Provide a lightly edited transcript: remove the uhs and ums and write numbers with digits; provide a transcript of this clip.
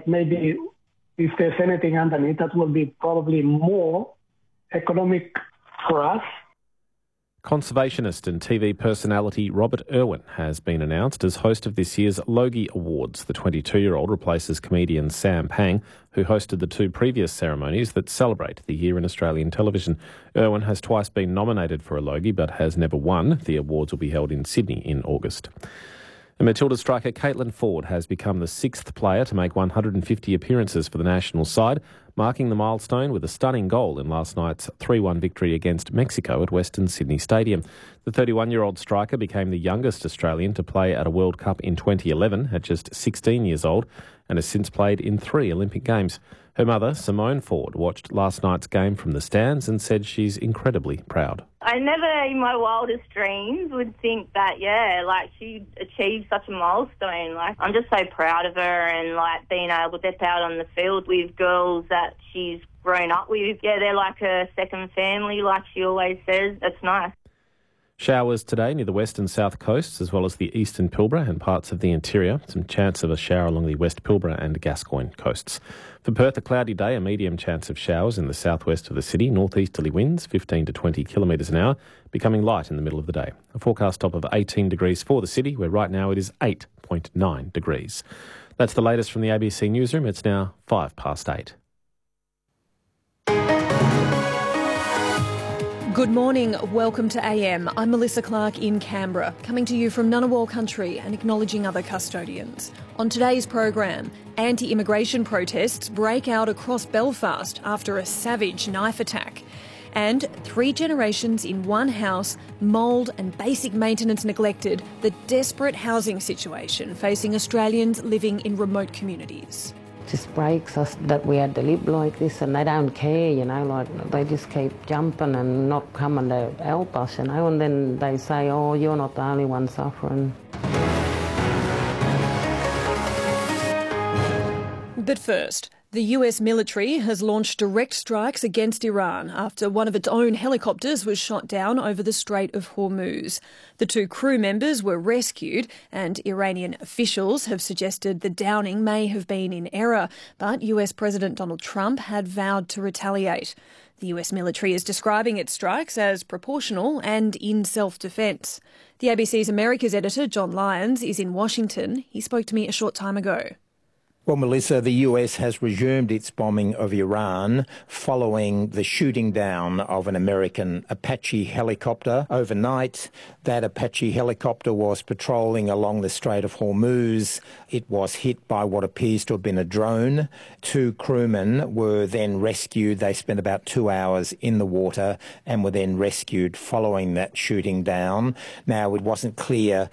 maybe if there's anything underneath, that will be probably more economic for us. Conservationist and TV personality Robert Irwin has been announced as host of this year's Logie Awards. The 22-year-old replaces comedian Sam Pang, who hosted the two previous ceremonies that celebrate the year in Australian television. Irwin has twice been nominated for a Logie but has never won. The awards will be held in Sydney in August. And Matilda striker Caitlin Ford has become the sixth player to make 150 appearances for the national side, marking the milestone with a stunning goal in last night's 3-1 victory against Mexico at Western Sydney Stadium. The 31-year-old striker became the youngest Australian to play at a World Cup in 2011 at just 16 years old and has since played in 3 Olympic Games. Her mother, Simone Ford, watched last night's game from the stands and said she's incredibly proud. I never in my wildest dreams would think that, she achieved such a milestone. I'm just so proud of her and, being able to step out on the field with girls that she's grown up with. Yeah, they're like her second family, like she always says. It's nice. Showers today near the west and south coasts, as well as the eastern Pilbara and parts of the interior. Some chance of a shower along the West Pilbara and Gascoyne coasts. For Perth, a cloudy day, a medium chance of showers in the southwest of the city. Northeasterly winds, 15 to 20 kilometres an hour, becoming light in the middle of the day. A forecast top of 18 degrees for the city, where right now it is 8.9 degrees. That's the latest from the ABC Newsroom. It's now 8:05. Good morning, welcome to AM. I'm Melissa Clark in Canberra, coming to you from Ngunnawal country and acknowledging other custodians. On today's program, anti-immigration protests break out across Belfast after a savage knife attack. And 3 generations in one house, mould and basic maintenance neglected, the desperate housing situation facing Australians living in remote communities. Just breaks us that we had to live like this, and they don't care, they just keep jumping and not coming to help us, and then they say, oh, you're not the only one suffering. But first, the US military has launched direct strikes against Iran after one of its own helicopters was shot down over the Strait of Hormuz. The 2 crew members were rescued, and Iranian officials have suggested the downing may have been in error, but US President Donald Trump had vowed to retaliate. The US military is describing its strikes as proportional and in self-defence. The ABC's Americas editor, John Lyons, is in Washington. He spoke to me a short time ago. Well, Melissa, the US has resumed its bombing of Iran following the shooting down of an American Apache helicopter. Overnight, that Apache helicopter was patrolling along the Strait of Hormuz. It was hit by what appears to have been a drone. 2 crewmen were then rescued. They spent about 2 hours in the water and were then rescued following that shooting down. Now, it wasn't clear